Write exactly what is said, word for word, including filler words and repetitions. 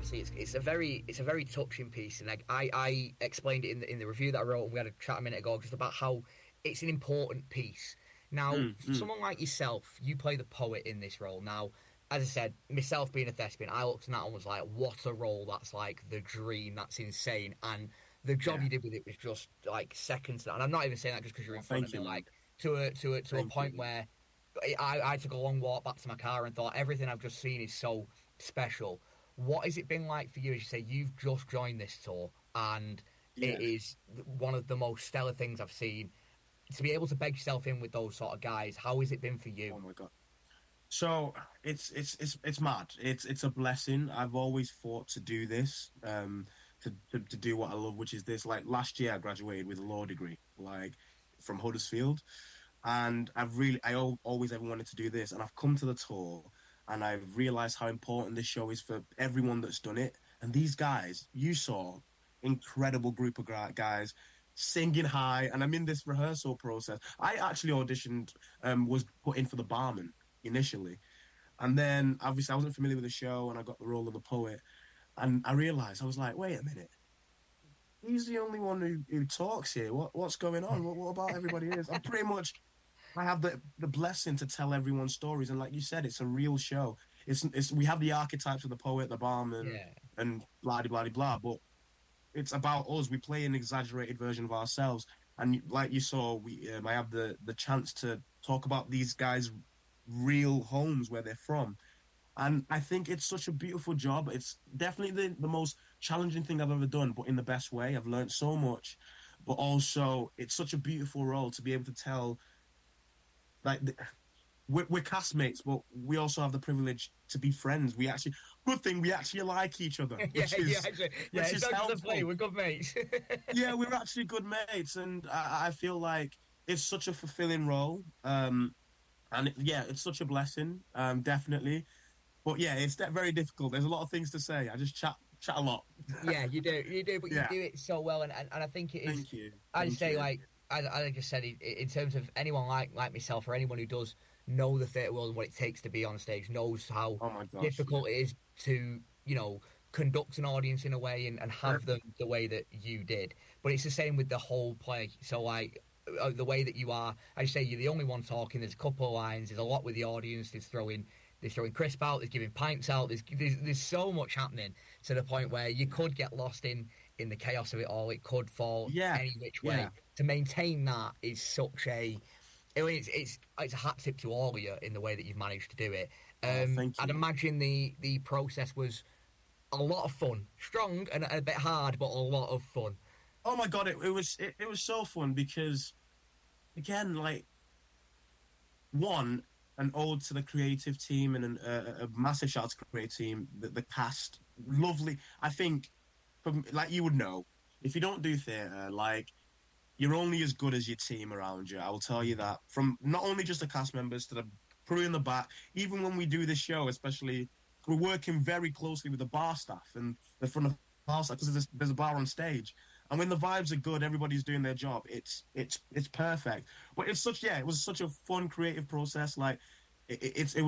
honestly, it's it's a very it's a very touching piece, and like I, I explained it in the in the review that I wrote, and we had a chat a minute ago just about how it's an important piece. Now, Mm, for mm. someone like yourself, you play the poet in this role. Now, as I said, myself being a thespian, I looked at that and was like, what a role! That's like the dream. That's insane, and the job Yeah. you did with it was just like second to that. And I'm not even saying that just because you're Oh, in front of thank me, you, man. like to a to a to a Thank point you. where I, I took a long walk back to my car and thought everything I've just seen is so special. What has it been like for you? As you say, you've just joined this tour, and it Yeah. is one of the most stellar things I've seen. To be able to beg yourself in with those sort of guys, how has it been for you? Oh my God. So it's it's it's it's mad. It's it's a blessing. I've always fought to do this, um, to, to to do what I love, which is this. Like last year, I graduated with a law degree, like from Huddersfield, and I've really I al always ever wanted to do this, and I've come to the tour, and I've realized how important this show is for everyone that's done it. And these guys, you saw, incredible group of gra- guys singing high, and I'm in this rehearsal process. I actually auditioned, um, was put in for the barman initially. And then obviously I wasn't familiar with the show and I got the role of the poet. And I realized I was like, wait a minute, he's the only one who, who talks here. What what's going on? What, what about everybody else? I'm pretty much I have the the blessing to tell everyone's stories. And like you said, it's a real show. It's it's we have the archetypes of the poet, the barman, Yeah, and blah blah blah, but it's about us. We play an exaggerated version of ourselves. And like you saw, we um, I have the the chance to talk about these guys' real homes where they're from. And I think it's such a beautiful job. It's definitely the, the most challenging thing I've ever done, but in the best way. I've learned so much, but also it's such a beautiful role to be able to tell, like, the, we're, we're castmates, but we also have the privilege to be friends. We actually, good thing we actually like each other, yeah, which yeah, is, actually, yeah. which It's is not just a play; helpful. we're good mates. Yeah, we're actually good mates, and I, I feel like it's such a fulfilling role. Um, and it, yeah, it's such a blessing, um, definitely. But yeah, it's de- very difficult. There's a lot of things to say. I just chat chat a lot. Yeah, you do, you do, but you Yeah, do it so well, and, and, and I think it is. thank you, I thank say, you. like I, I just said, in in terms of anyone like like myself or anyone who does know the theatre world and what it takes to be on stage, knows how Oh my gosh, yeah. difficult it is to, you know, conduct an audience in a way and, and have them the way that you did. But it's the same with the whole play. So, like uh, the way that you are, I say you're the only one talking. There's a couple of lines. There's a lot with the audience. There's throwing They're throwing crisp out. There's giving pints out. There's, there's there's so much happening to the point where you could get lost in in the chaos of it all. It could fall Yeah, any which way. yeah. To maintain that is such a I mean, it's it's it's a hat tip to all of you in the way that you've managed to do it. Oh, Um, thank I'd you. imagine the the process was a lot of fun, strong and a bit hard, but a lot of fun. Oh my God, it, it was it, it was so fun because again, like one, an ode to the creative team and an, uh, a massive shout out to the creative team, the, the cast, lovely. I think, from like you would know, if you don't do theatre, like you're only as good as your team around you. I will tell you that. From not only just the cast members to the crew in the back, even when we do this show, especially, we're working very closely with the bar staff and the front of the house because there's, there's a bar on stage. And when the vibes are good, everybody's doing their job. It's it's it's perfect. But it's such yeah, it was such a fun creative process. Like it, it's it